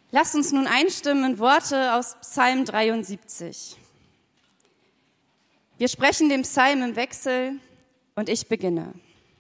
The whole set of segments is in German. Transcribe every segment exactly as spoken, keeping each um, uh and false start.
Lasst uns nun einstimmen in Worte aus Psalm dreiundsiebzig. Wir sprechen den Psalm im Wechsel und ich beginne.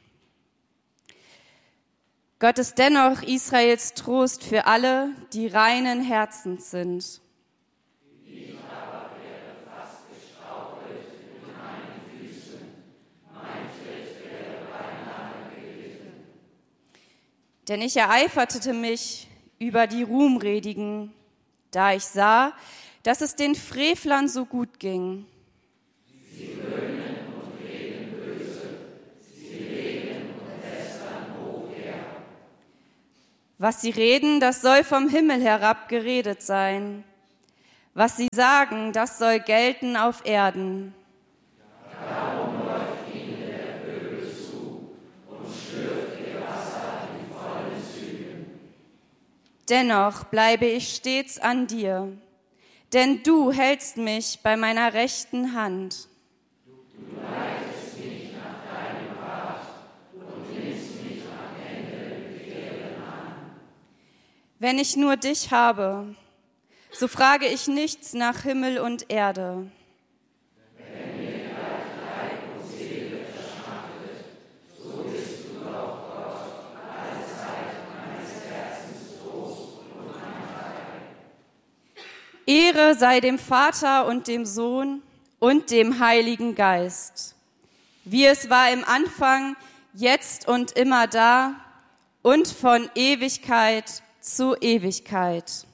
Gott ist dennoch Israels Trost für alle, die reinen Herzens sind. Ich aber wäre fast gestrauchelt in meinen Füßen, mein Schritt wäre beinahe geglitten. Denn ich ereiferte mich über die Ruhmredigen, da ich sah, dass es den Frevlern so gut ging. Sie höhnen und reden böse, sie reden und lästern hochher. Was sie reden, das soll vom Himmel herab geredet sein. Was sie sagen, das soll gelten auf Erden. Darum läuft ihnen der Pöbel zu und schlürft ihr Wasser in vollen Zügen. Dennoch bleibe ich stets an dir, denn du hältst mich bei meiner rechten Hand. Du leitest mich nach deinem Rat und nimmst mich am Ende mit Ehren an. Wenn ich nur dich habe, so frage ich nichts nach Himmel und Erde. Wenn mir gleich Leib und Seele verschmachtet, so bist du doch Gott, allezeit meines Herzens Trost und Anteil. Ehre sei dem Vater und dem Sohn und dem Heiligen Geist, wie es war im Anfang, jetzt und immer da und von Ewigkeit zu Ewigkeit.